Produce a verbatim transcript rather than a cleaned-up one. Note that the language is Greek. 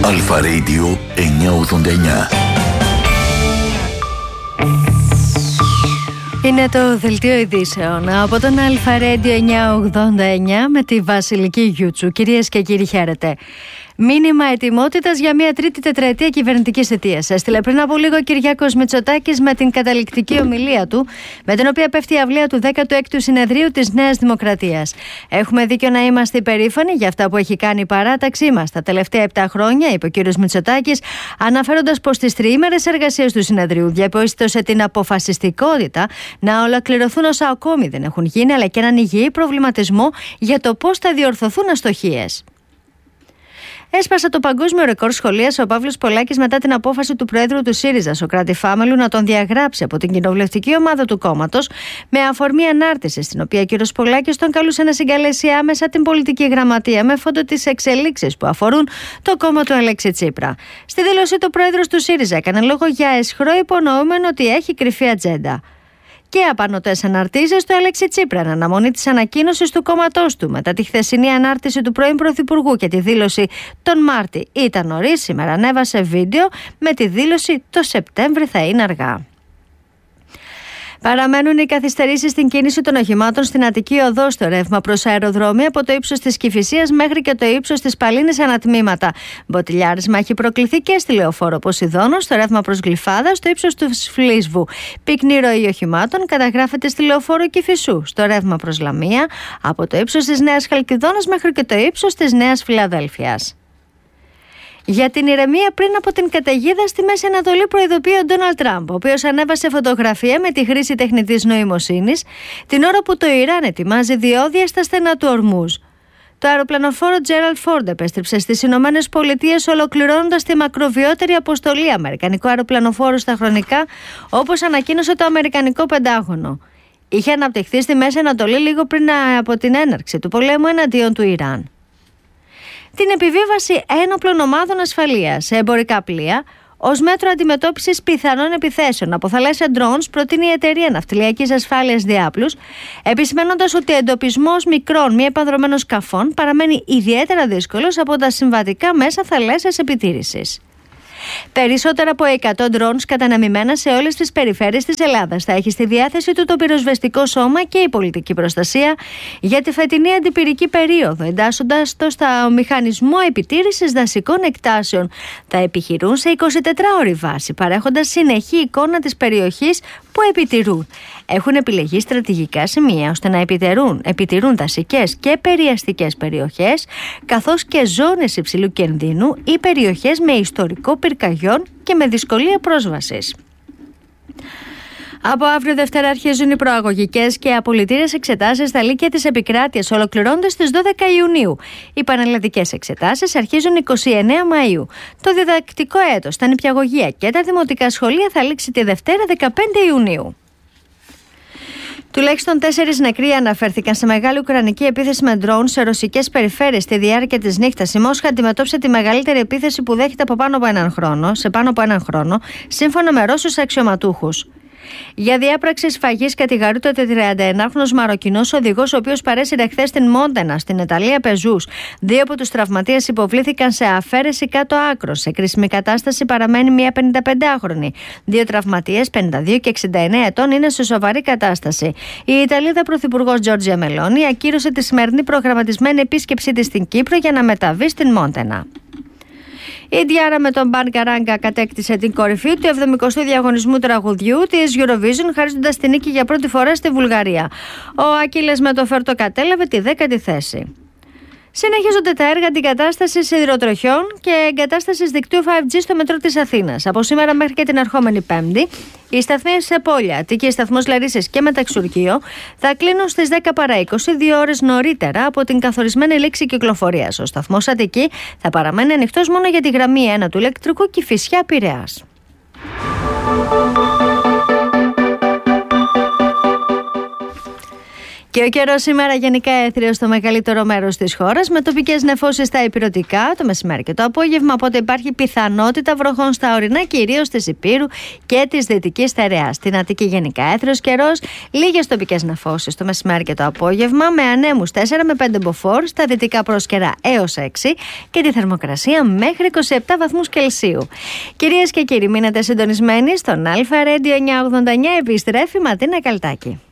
Αλφα Radio εννιακόσια ογδόντα εννιά. Είναι το δελτίο ειδήσεων από τον Αλφα Radio εννιακόσια ογδόντα εννιά με τη Βασιλική Γιούτσου. Κυρίες και κύριοι, χαίρετε. Μήνυμα ετοιμότητας για μια τρίτη τετραετία κυβερνητικής θητείας. Έστειλε πριν από λίγο ο Κυριάκος Μητσοτάκης με την καταληκτική ομιλία του, με την οποία πέφτει η αυλαία του δέκατου έκτου συνεδρίου της Νέας Δημοκρατίας. Έχουμε δίκιο να είμαστε υπερήφανοι για αυτά που έχει κάνει η παράταξή μας τα τελευταία επτά χρόνια, είπε ο κ. Μητσοτάκης, αναφέροντας πως στις τριήμερες εργασίες του συνεδρίου διαπίστωσε την αποφασιστικότητα να ολοκληρωθούν όσα ακόμη δεν έχουν γίνει, αλλά και έναν υγιή προβληματισμό για το πώς θα διορθωθούν αστοχίες. Έσπασε το παγκόσμιο ρεκόρ σχολείας ο Παύλος Πολάκης μετά την απόφαση του Προέδρου του ΣΥΡΙΖΑ, Σωκράτη Φάμελου, να τον διαγράψει από την κοινοβουλευτική ομάδα του κόμματος, με αφορμή ανάρτηση στην οποία ο κ. Πολάκης τον καλούσε να συγκαλέσει άμεσα την πολιτική γραμματεία με φόντο τις εξελίξεις που αφορούν το κόμμα του Αλέξη Τσίπρα. Στη δήλωσή του, ο Πρόεδρος του ΣΥΡΙΖΑ έκανε λόγο για αισχρό υπονοούμενο ότι έχει κρυφή ατζέντα και απανωτές αναρτήσεις του Αλέξη Τσίπρα εν αναμονή της ανακοίνωσης του κόμματός του μετά τη χθεσινή ανάρτηση του πρώην Πρωθυπουργού και τη δήλωση τον Μάρτη. Ήταν νωρίς, σήμερα ανέβασε βίντεο με τη δήλωση το Σεπτέμβρη θα είναι αργά. Παραμένουν οι καθυστερήσεις στην κίνηση των οχημάτων στην Αττική Οδό στο ρεύμα προς αεροδρόμια από το ύψος της Κηφισίας μέχρι και το ύψος της Παλίνης ανατμήματα. Μποτιλιάρισμα έχει προκληθεί και στη Λεωφόρο Ποσειδώνο, στο ρεύμα προς Γλυφάδα, στο ύψος του Φλίσβου. Πυκνή ροή οχημάτων καταγράφεται στη Λεωφόρο Κηφισού, στο ρεύμα προς Λαμία, από το ύψος της Νέας Χαλκιδόνας μέχρι και το ύψος της Νέας Φιλαδέλφειας. Για την ηρεμία πριν από την καταιγίδα στη Μέση Ανατολή προειδοποιεί ο Ντόναλντ Τραμπ, ο οποίος ανέβασε φωτογραφία με τη χρήση τεχνητής νοημοσύνης την ώρα που το Ιράν ετοιμάζει διόδια στα στενά του Ορμούζ. Το αεροπλανοφόρο Τζέραλντ Φόρντ επέστρεψε στις Ηνωμένες Πολιτείες, ολοκληρώνοντας τη μακροβιότερη αποστολή αμερικανικού αεροπλανοφόρου στα χρονικά, όπως ανακοίνωσε το Αμερικανικό Πεντάγωνο. Είχε αναπτυχθεί στη Μέση Ανατολή λίγο πριν από την έναρξη του πολέμου εναντίον του Ιράν. Την επιβίβαση ένοπλων ομάδων ασφαλείας σε εμπορικά πλοία ως μέτρο αντιμετώπισης πιθανών επιθέσεων από θαλάσσια drones προτείνει η εταιρεία ναυτιλιακής ασφάλειας Διάπλους, επισημαίνοντας ότι ο εντοπισμός μικρών μη επανδρωμένων σκαφών παραμένει ιδιαίτερα δύσκολος από τα συμβατικά μέσα θαλάσσιας επιτήρησης. Περισσότερα από εκατό drones καταναμημένα σε όλες τις περιφέρειες της Ελλάδας θα έχει στη διάθεση του το πυροσβεστικό σώμα και η πολιτική προστασία για τη φετινή αντιπυρική περίοδο, εντάσσοντας το στα μηχανισμό επιτήρησης δασικών εκτάσεων. Θα επιχειρούν σε εικοσιτετράωρη βάση, παρέχοντας συνεχή εικόνα της περιοχής που επιτηρούν. Έχουν επιλεγεί στρατηγικά σημεία ώστε να επιτηρούν, επιτηρούν δασικές και περιαστικές περιοχές, καθώς και ζώνες υψηλού κινδύνου ή περιοχές με ιστορικό πυρκαγιών και με δυσκολία πρόσβασης. Από αύριο Δευτέρα αρχίζουν οι προαγωγικές και απολυτήρες εξετάσεις στα λύκεια της επικράτειας, ολοκληρώνοντας στις δώδεκα Ιουνίου. Οι πανελλαδικές εξετάσεις αρχίζουν εικοστή ενάτη Μαΐου. Το διδακτικό έτος, τα νηπιαγωγεία και τα δημοτικά σχολεία θα λήξει τη Δευτέρα δεκαπέντε Ιουνίου. Τουλάχιστον τέσσερις νεκροί αναφέρθηκαν σε μεγάλη ουκρανική επίθεση με ντρόουν σε ρωσικές περιφέρειες στη διάρκεια της νύχτας. Η Μόσχα αντιμετώπισε τη μεγαλύτερη επίθεση που δέχεται από πάνω από έναν χρόνο, σε πάνω από έναν χρόνο, σύμφωνα με Ρώσους αξιωματούχους. Για διάπραξη σφαγής κατηγορείται ο τριανταενάχρονος Μαροκινός οδηγός, ο οποίος παρέσυρε χθες στην Μόντενα, στην Ιταλία, πεζούς. Δύο από τους τραυματίες υποβλήθηκαν σε αφαίρεση κάτω άκρος. Σε κρίσιμη κατάσταση παραμένει μια πενηνταπεντάχρονη. Δύο τραυματίες, πενήντα δύο και εξήντα εννέα ετών, είναι σε σοβαρή κατάσταση. Η Ιταλίδα Πρωθυπουργός Τζόρτζια Μελόνι ακύρωσε τη σημερινή προγραμματισμένη επίσκεψή της στην Κύπρο για να μεταβεί στην Μόντενα. Η Ντιάρα με τον Μπαν Καράγκα κατέκτησε την κορυφή του εβδομηκοστού διαγωνισμού τραγουδιού της Eurovision, χαρίζοντας την νίκη για πρώτη φορά στη Βουλγαρία. Ο Ακίλες με το Φέρτο κατέλαβε τη δέκατη θέση. Συνεχίζονται τα έργα αντικατάστασης σιδηροτροχιών και εγκατάστασης δικτύου φάιβ τζι στο μετρό της Αθήνας. Από σήμερα μέχρι και την ερχόμενη Πέμπτη, οι σταθμοί σε Πόλια, Αττική, σταθμός Λαρίσσης και Μεταξουργείο θα κλείνουν στις δέκα παρά είκοσι, δύο ώρες νωρίτερα από την καθορισμένη λήξη κυκλοφορίας. Ο σταθμός Αττική θα παραμένει ανοιχτός μόνο για τη γραμμή ένα του ηλεκτρικού Κηφισιά-Πειραιάς. Και ο καιρός σήμερα γενικά έθριος στο μεγαλύτερο μέρος της χώρας, με τοπικές νεφώσεις στα ηπειρωτικά το μεσημέρι και το απόγευμα. Οπότε υπάρχει πιθανότητα βροχών στα ορεινά, κυρίως της Ηπείρου και της Δυτικής Στερεάς. Στην Αττική γενικά έθριος καιρός, λίγες τοπικές νεφώσεις το μεσημέρι και το απόγευμα, με ανέμους τέσσερα με πέντε μποφόρ, στα δυτικά πρόσκαιρα έως έξι και τη θερμοκρασία μέχρι είκοσι επτά βαθμούς Κελσίου. Κυρίες και κύριοι, μείνετε συντονισμένοι στον Αλφα Radio εννιακόσια ογδόντα εννιά. Επιστρέφει Ματίνα Καλτάκη.